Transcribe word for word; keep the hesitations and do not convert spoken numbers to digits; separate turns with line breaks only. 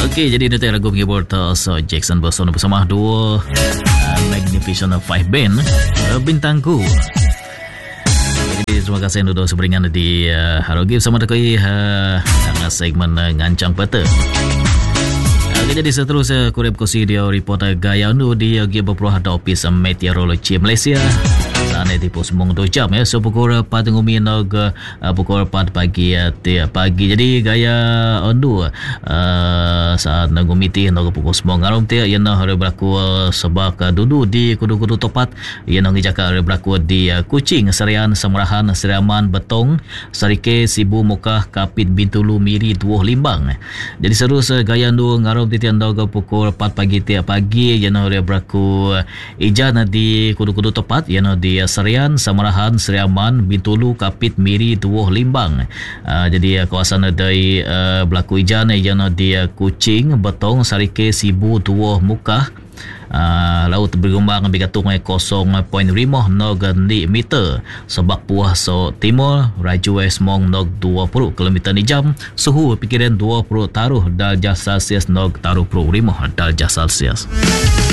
Okey, jadi nanti lagu menghibur so Jackson bersama bersama dua uh, Magnificent Five Band uh, Bintangku. Jadi terima kasih untuk seberingan di uh, Harogi bersama dekoi uh, dalam segmen uh, Ngancang Peta. Uh, jadi seterusnya Kurip Kosi dia report uh, gaya nu di uh, berperuah ada Office Meteorologi Malaysia. Sana di pos mung dua jam ya, so pukul empat ngumi nog uh, pukul empat pagi uh, tiap pagi. Jadi gaya ondu uh, saat ngumi ti nog pukul sembilan ngarom ti ia nak hari berlaku uh, sebab uh, dulu di kudu-kudu tepat ia nak ngijak hari berlaku di uh, Kuching, Serian, Semerahan, Seriaman, Betong, Sarike, Sibu, Mukah, Kapit, Bintulu, Miri, Duoh, Limbang. Jadi serus uh, gaya ondu ngarom ti nog pukul empat pagi tiap pagi ia nak hari berlaku uh, ijan di kudu-kudu tepat ia nak di Serian, Semerahan, Seriaman, Bintulu, Kapit, Miri, Duoh, Limbang. Uh, jadi uh, kawasan dari uh, berlaku ijan yang di uh, Kuching, Betong, Sarike, Sibu, Duoh, Mukah. Uh, laut bergumbang bigatung kosong perpuluhan lima nog ni meter. Sebab puah so timur raju esmong nog dua puluh kilometer di jam. Suhu pikiran dua puluh taruh darjah Celsius nog taruh puluh lima darjah Celsius.